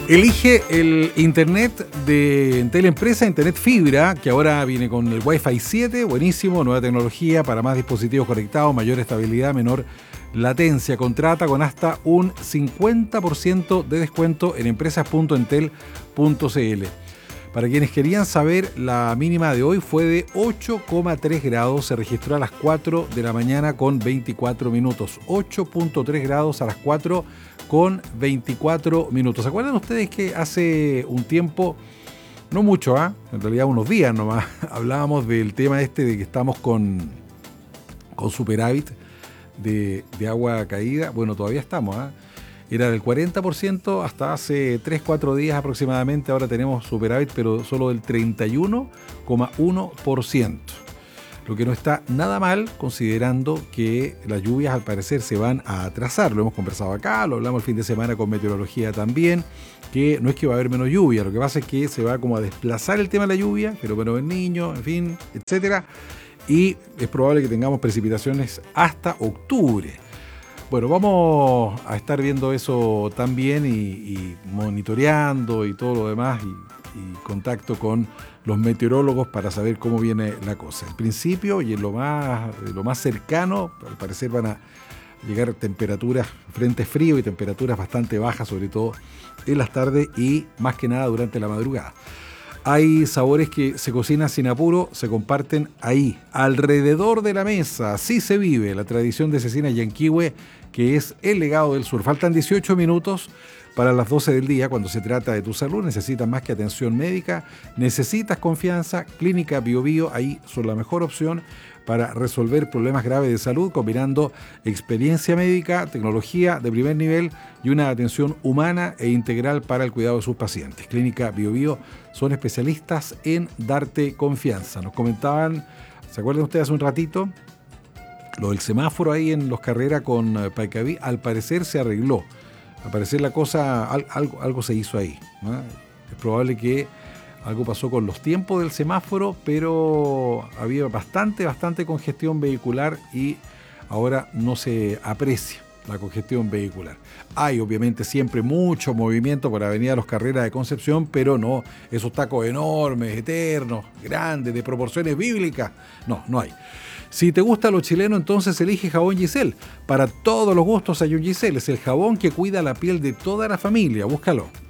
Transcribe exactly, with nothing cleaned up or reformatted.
Elige el internet de Entel Empresa, internet fibra, que ahora viene con el Wi-Fi siete, buenísimo, nueva tecnología para más dispositivos conectados, mayor estabilidad, menor latencia. Contrata con hasta un cincuenta por ciento de descuento en empresas punto entel punto c l. Para quienes querían saber, la mínima de hoy fue de ocho coma tres grados, se registró a las cuatro de la mañana con veinticuatro minutos. ocho punto tres grados a las cuatro con veinticuatro minutos. ¿Se acuerdan ustedes que hace un tiempo, no mucho, ¿ah? en realidad unos días nomás, hablábamos del tema este de que estamos con, con superávit de, de agua caída? Bueno, todavía estamos, ¿ah? Era del cuarenta por ciento hasta hace tres cuatro días aproximadamente. Ahora tenemos superávit, pero solo del treinta y uno coma uno por ciento. Lo que no está nada mal, considerando que las lluvias al parecer se van a atrasar. Lo hemos conversado acá, lo hablamos el fin de semana con meteorología también, que no es que va a haber menos lluvia, lo que pasa es que se va como a desplazar el tema de la lluvia, pero menos en niños, en fin, etcétera. Y es probable que tengamos precipitaciones hasta octubre. Bueno, vamos a estar viendo eso también y, y monitoreando y todo lo demás y, y contacto con los meteorólogos para saber cómo viene la cosa. En principio y en lo más, lo más cercano, al parecer van a llegar temperaturas, frente frío y temperaturas bastante bajas, sobre todo en las tardes y más que nada durante la madrugada. Hay sabores que se cocinan sin apuro, se comparten ahí, alrededor de la mesa. Así se vive la tradición de Cecina Yanquihue, que es el legado del sur. Faltan dieciocho minutos para las doce del día. Cuando se trata de tu salud, necesitas más que atención médica, necesitas confianza. Clínica Bio Bio, ahí son la mejor opción para resolver problemas graves de salud, combinando experiencia médica, tecnología de primer nivel y una atención humana e integral para el cuidado de sus pacientes. Clínica Bio Bio son especialistas en darte confianza. Nos comentaban, ¿se acuerdan ustedes hace un ratito? Lo del semáforo ahí en Los Carreras con Paicaví, al parecer se arregló. Al parecer la cosa, algo, algo se hizo ahí, ¿no? Es probable que algo pasó con los tiempos del semáforo, pero había bastante, bastante congestión vehicular y ahora no se aprecia la congestión vehicular. Hay obviamente siempre mucho movimiento por Avenida Los Carreras de Concepción, pero no esos tacos enormes, eternos, grandes, de proporciones bíblicas. No, no hay. Si te gusta lo chileno, entonces elige Jabón Giselle. Para todos los gustos hay un Giselle. Es el jabón que cuida la piel de toda la familia. Búscalo.